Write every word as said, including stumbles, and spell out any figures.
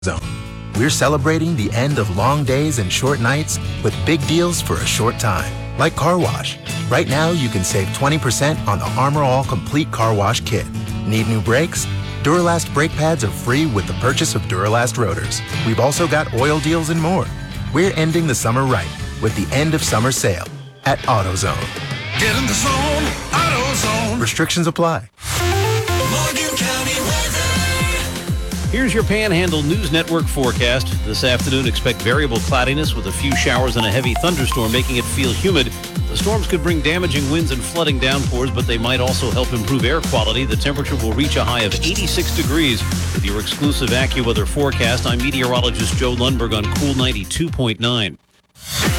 Zone. We're celebrating the end of long days and short nights with big deals for a short time, like car wash. Right now, you can save twenty percent on the Armor All Complete Car Wash Kit. Need new brakes? Duralast brake pads are free with the purchase of Duralast rotors. We've also got oil deals and more. We're ending the summer right with the end of summer sale at AutoZone. Get in the zone, AutoZone. Restrictions apply. Morgan County weather. Here's your Panhandle News Network forecast. This afternoon, expect variable cloudiness with a few showers and a heavy thunderstorm, making it feel humid. The storms could bring damaging winds and flooding downpours, but they might also help improve air quality. The temperature will reach a high of eighty-six degrees. With your exclusive AccuWeather forecast, I'm meteorologist Joe Lundberg on Cool ninety-two point nine.